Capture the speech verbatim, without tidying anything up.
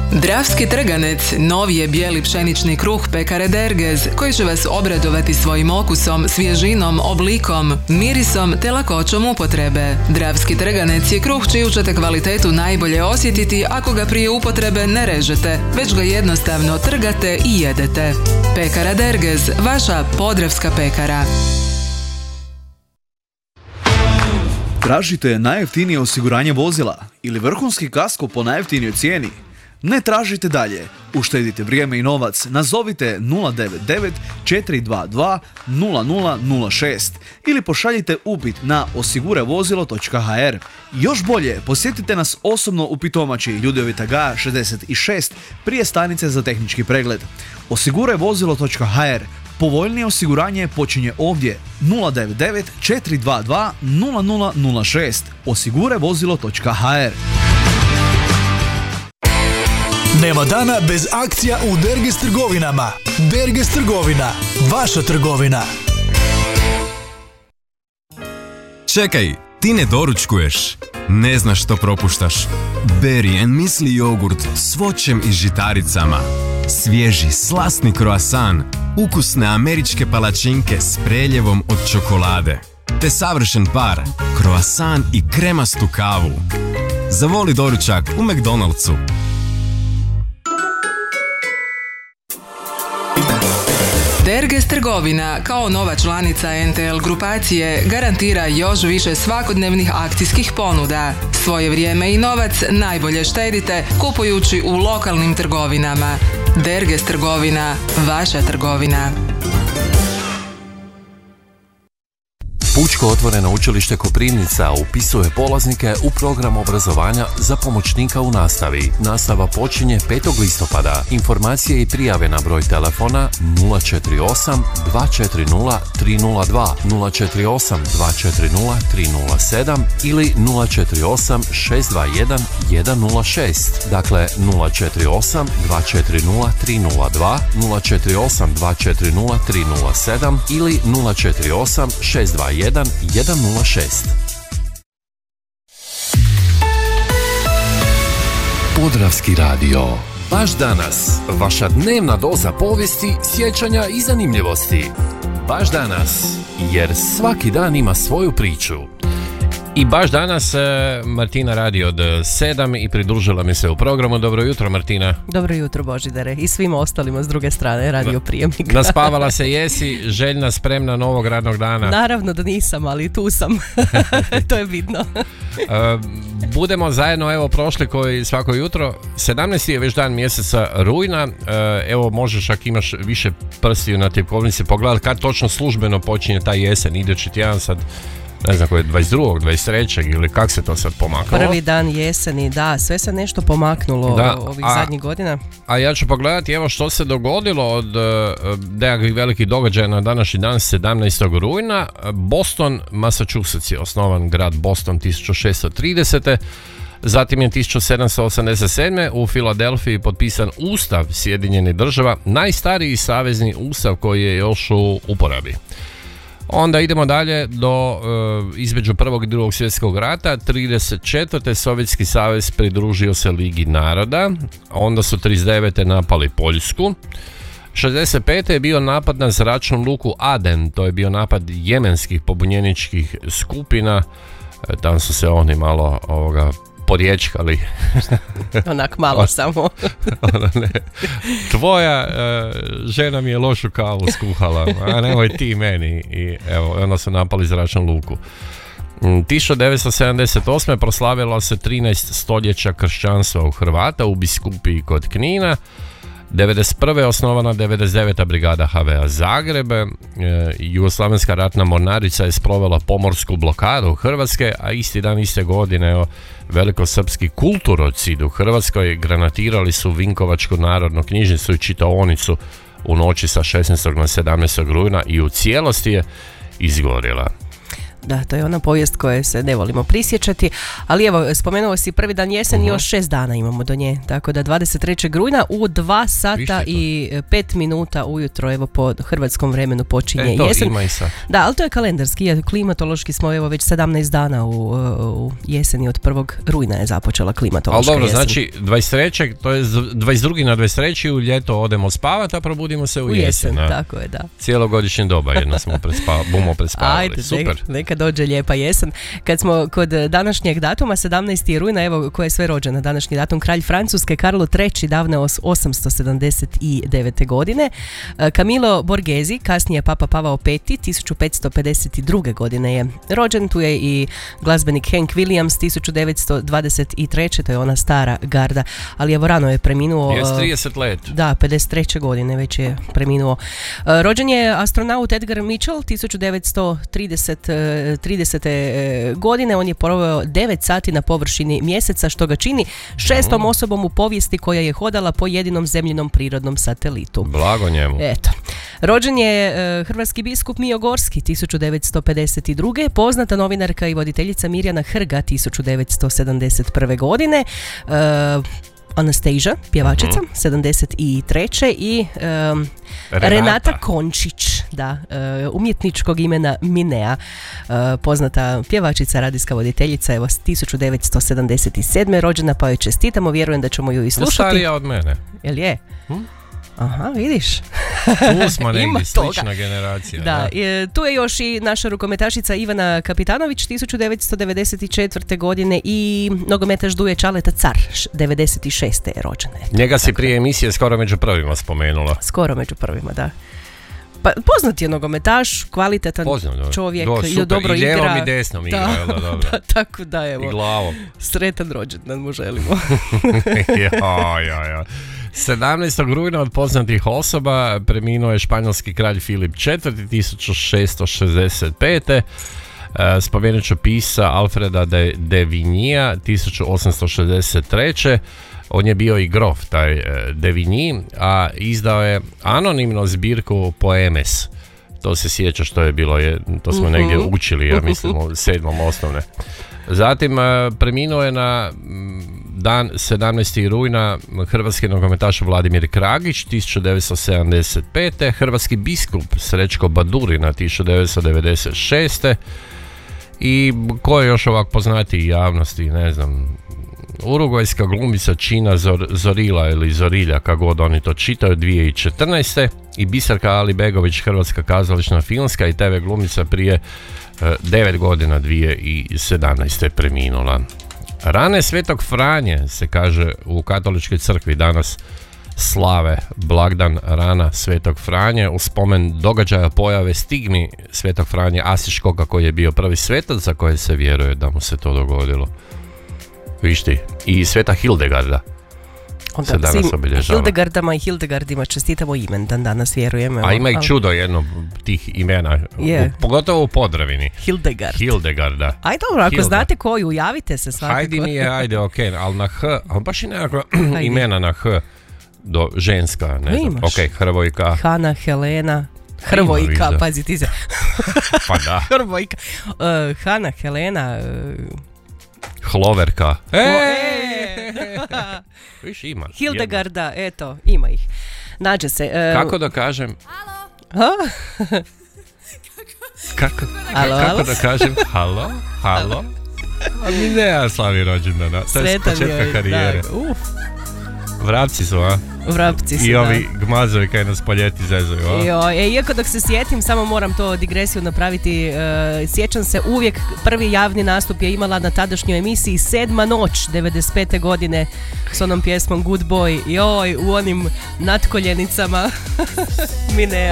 Dravski trganec, novi je bijeli pšenični kruh pekare Dergez, koji će vas obradovati svojim okusom, svježinom, oblikom, mirisom te lakoćom upotrebe. Dravski trganec je kruh čiju ćete kvalitetu najbolje osjetiti ako ga prije upotrebe ne režete, već ga jednostavno trgate i jedete. Pekara Dergez, vaša podravska pekara. Tražite najjeftinije osiguranje vozila ili vrhunski kasko po najjeftinijoj cijeni? Ne tražite dalje. Uštedite vrijeme i novac. Nazovite nula devet devet četiri dva dva nula nula nula šest ili pošaljite upit na osigurevozilo točka ha er. Još bolje, posjetite nas osobno u Pitomači, Ljudevita Gaja šezdeset šest, prije stanice za tehnički pregled. osigurevozilo točka ha er. Povoljnije osiguranje počinje ovdje. nula devet devet četiri dva dva nula nula nula šest. osigurevozilo točka ha er. Nema dana bez akcija u Dergez trgovinama. Dergez trgovina, vaša trgovina. Čekaj, ti ne doručkuješ, ne znaš što propuštaš. Berry and Müsli jogurt s voćem i žitaricama, svježi slasni kroasan, ukusne američke palačinke s preljevom od čokolade, te savršen par, kroasan i kremastu kavu. Zavoli doručak u McDonald'su. Dergez trgovina, kao nova članica en te el grupacije, garantira još više svakodnevnih akcijskih ponuda. Svoje vrijeme i novac najbolje štedite kupujući u lokalnim trgovinama. Dergez trgovina, vaša trgovina. Pučko otvoreno učilište Koprivnica upisuje polaznike u program obrazovanja za pomoćnika u nastavi. Nastava počinje petog listopada. Informacije i prijave na broj telefona nula četiri osam dva četiri nula tri nula dva, nula četiri osam dva četiri nula tri nula sedam ili nula četiri osam šest dva jedan jedan nula šest. Dakle, nula četiri osam dva četiri nula tri nula dva, nula četiri osam dva četiri nula tri nula sedam ili nula četiri osam šest dva jedan jedan nula šest. Podravski radio. Baš danas, vaša dnevna doza povijesti, sjećanja i zanimljivosti. Baš danas, jer svaki dan ima svoju priču. I baš danas Martina radi od sedam i pridružila mi se u programu. Dobro jutro, Martina. Dobro jutro, Božidare, i svima ostalima s druge strane radio prijemnika. Naspavala se jesi, željna, spremna novog radnog dana? Naravno da nisam, ali tu sam. To je bitno. Budemo zajedno, evo, prošli koji svako jutro. sedamnaesti je već dan mjeseca rujna. Evo, možeš, ako imaš više prstiju na tipkovnici, pogledati kad točno službeno počinje ta jesen, idući tjedan sad. Ne znam koji je dvadeset drugog, dvadeset trećeg ili kako se to sad pomaknulo? Prvi dan jeseni, da, sve se nešto pomaknulo da, ovih a, zadnjih godina. A ja ću pogledati evo što se dogodilo od uh, nekakvih velikih događaja na današnji dan sedamnaestog rujna. Boston, Massachusetts je osnovan grad Boston tisuću šesto tridesete. Zatim je tisuću sedamsto osamdeset sedme. u Filadelfiji potpisan Ustav Sjedinjenih Država, najstariji savezni ustav koji je još u uporabi. Onda idemo dalje do uh, između prvog i drugog svjetskog rata. trideset četvrte. Sovjetski savez pridružio se Ligi naroda. Onda su trideset devete napali Poljsku. šezdeset pete je bio napad na zračnu luku Aden. To je bio napad jemenskih pobunjeničkih skupina. E, tam su se oni malo ovoga podječkali. Onak malo samo. Ona ne. Tvoja uh, žena mi je lošu kavu skuhala, a nemoj ti meni. I evo, onda su napali zračnu luku. tisuću devetsto sedamdeset osme proslavilo se trinaest stoljeća kršćanstva u Hrvata u biskupiji kod Knina. devedeset prve osnovana devedeset deveta brigada ha ve a Zagreb. E, Jugoslavenska ratna mornarica je sprovela pomorsku blokadu Hrvatske, a isti dan iste godine evo, velikosrpski kulturocid u Hrvatskoj granatirali su Vinkovačku narodnu knjižnicu i čitaonicu u noći sa šesnaestog na sedamnaestog rujna i u cijelosti je izgorjela. Da, to je ona povijest koje se ne volimo prisjećati, ali evo, spomenuo si prvi dan jeseni, uh-huh. još šest dana imamo do nje, tako da dvadeset trećeg rujna u dva sata i pet minuta ujutro, evo po hrvatskom vremenu počinje e, to jesen. Ima i sad. Da, ali to je kalendarski, klimatološki smo evo već sedamnaest dana u, u jeseni, od prvog rujna je započela klimatološka jesen. Ali dobro, jesen. znači dvadeset trećeg to je dvadeset drugi na dvadeset treći u ljeto odemo spavati, a probudimo se u, u jesen. jesen. Tako je, da. Cijelogodišnje doba jedno smo prespa, bumo prespavali. Ajde, super. Neka, neka dođe lijepa jesen. Kad smo kod današnjeg datuma, sedamnaestog rujna, evo ko je sve rođen na današnji datum, kralj Francuske Karlo treći davne osamsto sedamdeset devete. godine. Camillo Borghese, kasnije Papa Pavao peti, tisuću petsto pedeset druge. godine je rođen. Tu je i glazbenik Hank Williams, tisuću devetsto dvadeset treće. To je ona stara garda, ali evo rano je preminuo. Jes trideset let. Da, pedeset treće. godine već je preminuo. Rođen je astronaut Edgar Mitchell, tisuću devetsto tridesete. godine. On je proveo devet sati na površini mjeseca, što ga čini šestom osobom u povijesti koja je hodala po jedinom zemljinom prirodnom satelitu. Blago njemu. Eto. Rođen je uh, hrvatski biskup Mijo Gorski, tisuću devetsto pedeset druge. Poznata novinarka i voditeljica Mirjana Hrga, tisuću devetsto sedamdeset prve. godine. Uh, Anastasia, pjevačica, uh-huh. sedamdeset treće. i um, Renata. Renata Končić, da, uh, umjetničkog imena Minea, uh, poznata pjevačica, radijska voditeljica, evo tisuću devetsto sedamdeset sedme. rođena, pa joj čestitamo, vjerujem da ćemo ju i slušati. Starija od mene. Jel je? Hm? Aha, vidiš. Tu smo negdje slična generacija. Da, da. Je, tu je još i naša rukometašica Ivana Kapitanović, tisuću devetsto devedeset četvrte. godine, i nogometaš Duje Čaleta Car, devedeset šeste. je rođen. Njega si prije emisije skoro među prvima spomenula. Skoro među prvima, da. Pa poznat je nogometaš, kvalitetan Poznam, čovjek, do, i dobro I igra. I ljevom i desnom igra, da, da, dobro. Da, tako da, evo. I glavom. Sretan rođendan mu želimo. ja, ja, ja. sedamnaestog rujna od poznatih osoba preminuo je španjolski kralj Filip četvrti, tisuću šesto šezdeset pete. Uh, spomenut ću pisa Alfreda de, de Vignyja, tisuću osamsto šezdeset treće. On je bio i grof, taj uh, de Vigny, a izdao je anonimno zbirku Poemes. To se sjeća što je bilo, je, to smo uh-huh. negdje učili, ja mislim u sedmom osnovne. Zatim uh, preminuo je na dan sedamnaestog rujna hrvatski nogometaš Vladimir Kragić, tisuću devetsto sedamdeset pete. Hrvatski biskup Srećko Badurina, tisuću devetsto devedeset šeste. I ko je još ovak poznatiji javnosti, ne znam, urugvajska glumica Čina Zor, Zorila ili Zorilja, kako god oni to čitaju, dvije tisuće četrnaeste. I Bisarka Alibegović, hrvatska kazališna, filmska i te ve glumica, prije devet godina, dvije tisuće sedamnaeste. preminula. Rane Svetog Franje se kaže u katoličkoj crkvi danas slave blagdan rana Svetog Franje u spomen događaja pojave stigmi Svetog Franje Asiškoga, koji je bio prvi svetac za koje se vjeruje da mu se to dogodilo. Viš ti, i Sveta Hildegarda onda se danas obilježava. Hildegardama i Hildegardima čestitamo imendan danas, vjerujemo. A ima ih čudo jedno tih imena, yeah. u, pogotovo u Podravini. Hildegard. Hildegarda. Aj dobro, ako Hilda. Znate koju, javite se svakako. Hajde nije, ajde, ok, ali na H, ali baš i nekako imena na H, do ženska, ne znam. Imaš. Ok, Hrvojka. Hana, Helena, Hrvojka, pazi ti se. Pa da. Hrvojka. Uh, Hana, Helena... Uh... Hloverka. Eee! Viš ima. Hildegarda, jedno. Eto, ima ih. Nađe se. Uh... Kako da kažem? Halo? kako, alo, kako alo? da kažem? Halo? Halo? A mi ne ja slavi rođendana. To je s početka karijere. Da, uf. Vrapci su, a? Vrapci su, I da. ovi gmazovi kaj nas po ljeti zezuju, a? Jo, e, iako dok se sjetim, samo moram to digresiju napraviti, e, sjećam se uvijek, prvi javni nastup je imala na tadašnjoj emisiji Sedma noć, devedeset pete. godine, s onom pjesmom Good Boy, joj, u onim natkoljenicama. Mi ne